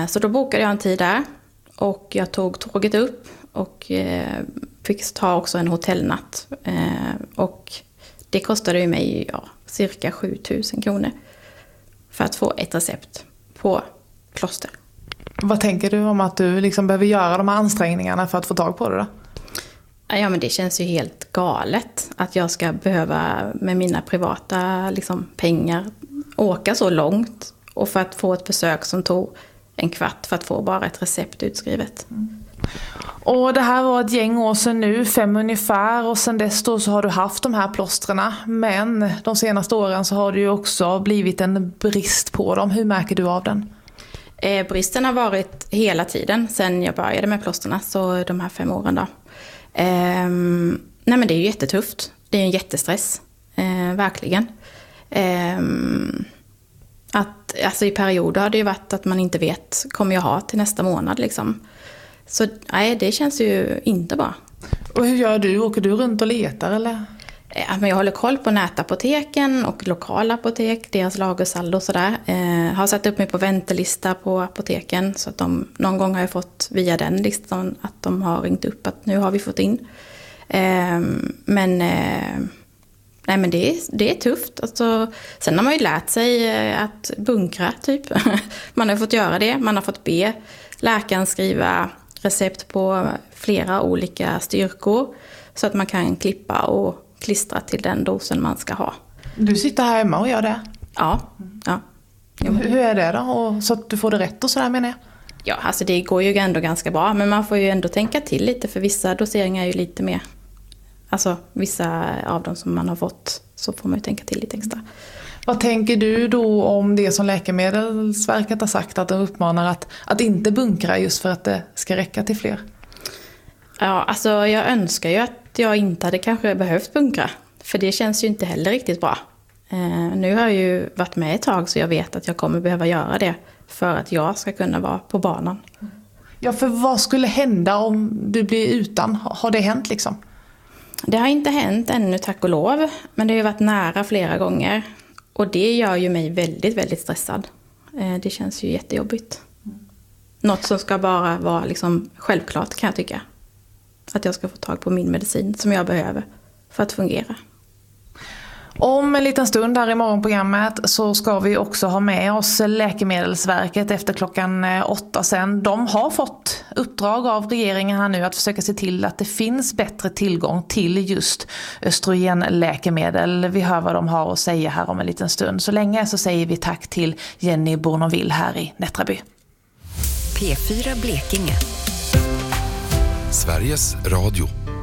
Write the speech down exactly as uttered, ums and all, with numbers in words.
Så då bokade jag en tid där och jag tog tåget upp och fick ta också en hotellnatt. Och det kostade ju mig ja, cirka sju tusen kronor för att få ett recept på plåster. Vad tänker du om att du liksom behöver göra de här ansträngningarna för att få tag på det då? Ja, men det känns ju helt galet att jag ska behöva med mina privata liksom, pengar åka så långt och för att få ett besök som tog en kvart för att få bara ett recept utskrivet. Mm. Och det här var ett gäng år sedan nu, fem ungefär, och sedan dess då så har du haft de här plåstrarna. Men de senaste åren så har det ju också blivit en brist på dem. Hur märker du av den? Eh, bristen har varit hela tiden sedan jag började med plåsterna, så de här fem åren då. Eh, nej men det är ju jättetufft. Det är en jättestress, eh, verkligen. Eh, att, alltså i perioder har det ju varit att man inte vet, kommer jag ha till nästa månad liksom. Så nej, det känns ju inte bra. Och hur gör du? Åker du runt och letar eller? Ja, men jag håller koll på nätapoteken och lokala apotek, deras lagersaldo och sådär. Eh, har satt upp mig på väntelista på apoteken så att de, någon gång har jag fått via den listan att de har ringt upp att nu har vi fått in. Eh, men eh, nej, men det är, det är tufft. Alltså, sen har man ju lärt sig att bunkra typ. Man har fått göra det, man har fått be läkaren skriva recept på flera olika styrkor så att man kan klippa och klistra till den dosen man ska ha. Du sitter här hemma och gör det? Ja. ja. Hur är det då? Och så att du får det rätt och sådär menar jag? Ja, alltså det går ju ändå ganska bra. Men man får ju ändå tänka till lite för vissa doseringar är ju lite mer. Alltså vissa av dem som man har fått så får man ju tänka till lite extra. Vad tänker du då om det som Läkemedelsverket har sagt att de uppmanar att, att inte bunkra just för att det ska räcka till fler? Ja, alltså jag önskar ju att jag inte hade kanske behövt bunkra. För det känns ju inte heller riktigt bra. Eh, nu har jag ju varit med ett tag så jag vet att jag kommer behöva göra det för att jag ska kunna vara på banan. Ja, för vad skulle hända om du blir utan? Har det hänt liksom? Det har inte hänt ännu, tack och lov. Men det har ju varit nära flera gånger. Och det gör ju mig väldigt, väldigt stressad. Eh, det känns ju jättejobbigt. Något som ska bara vara liksom självklart kan jag tycka. Att jag ska få tag på min medicin som jag behöver för att fungera. Om en liten stund här i morgonprogrammet så ska vi också ha med oss Läkemedelsverket efter klockan åtta sen. De har fått uppdrag av regeringen här nu att försöka se till att det finns bättre tillgång till just östrogenläkemedel. Vi hör vad de har att säga här om en liten stund. Så länge så säger vi tack till Jenny Bournonville här i Nättraby. P fyra Blekinge. Sveriges Radio.